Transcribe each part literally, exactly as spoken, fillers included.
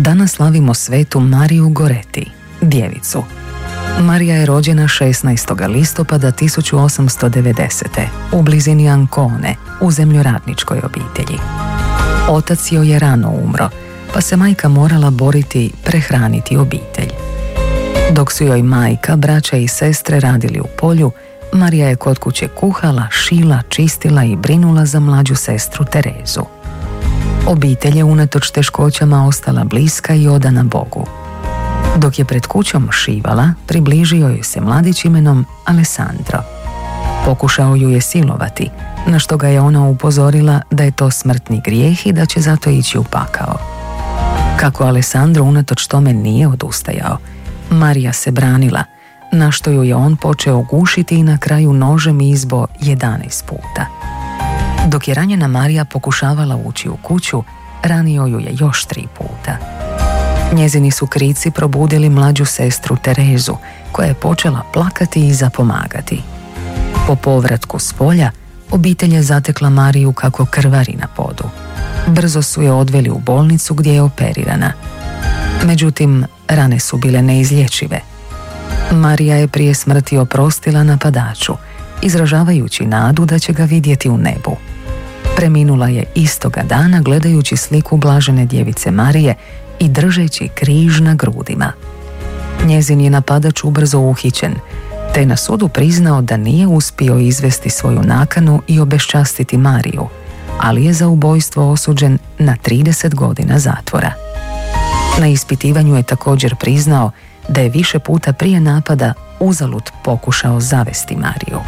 Danas slavimo svetu Mariju Goreti, djevicu. Marija je rođena šesnaestog listopada tisuću osamsto devedesete. u blizini Ancone, u zemljoradničkoj obitelji. Otac joj je rano umro, pa se majka morala boriti prehraniti obitelj. Dok su joj majka, braća i sestre radili u polju, Marija je kod kuće kuhala, šila, čistila i brinula za mlađu sestru Terezu. Obitelj je unatoč teškoćama ostala bliska i odana Bogu. Dok je pred kućom šivala, približio joj se mladić imenom Alessandro. Pokušao ju je silovati, na što ga je ona upozorila da je to smrtni grijeh i da će zato ići u pakao. Kako Alessandro unatoč tome nije odustajao, Marija se branila, na što ju je on počeo gušiti i na kraju nožem izbo jedanaest puta. Dok je ranjena Marija pokušavala ući u kuću, ranio ju je još tri puta. Njezini su krici probudili mlađu sestru Terezu, koja je počela plakati i zapomagati. Po povratku s polja, obitelj je zatekla Mariju kako krvari na podu. Brzo su je odveli u bolnicu gdje je operirana. Međutim, rane su bile neizlječive. Marija je prije smrti oprostila napadaču, izražavajući nadu da će ga vidjeti u nebu. Preminula je istoga dana gledajući sliku blažene djevice Marije i držeći križ na grudima. Njezin je napadač ubrzo uhićen, te na sudu priznao da nije uspio izvesti svoju nakanu i obeščastiti Mariju, ali je za ubojstvo osuđen na trideset godina zatvora. Na ispitivanju je također priznao da je više puta prije napada uzalud pokušao zavesti Mariju.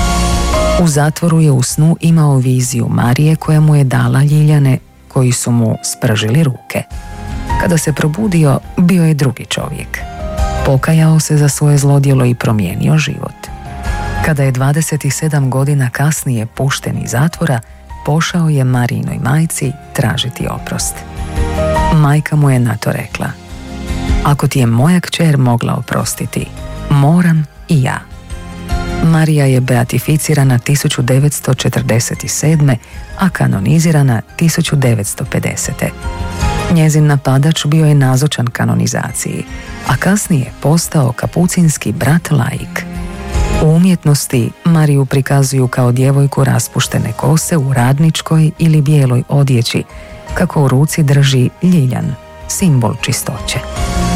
U zatvoru je u snu imao viziju Marije koja mu je dala ljiljane koji su mu spržili ruke. Kada se probudio, bio je drugi čovjek. Pokajao se za svoje zlodjelo i promijenio život. Kada je dvadeset sedam godina kasnije pušten iz zatvora, pošao je Marijinoj majci tražiti oprost. Majka mu je na to rekla: "Ako ti je moja kćer mogla oprostiti, moram i ja." Marija je beatificirana tisuću devetsto četrdeset sedme. a kanonizirana tisuću devetsto pedesete. Njezin napadač bio je nazočan kanonizaciji, a kasnije postao kapucinski brat laik. U umjetnosti Mariju prikazuju kao djevojku raspuštene kose u radničkoj ili bijeloj odjeći, kako u ruci drži ljiljan, simbol čistoće.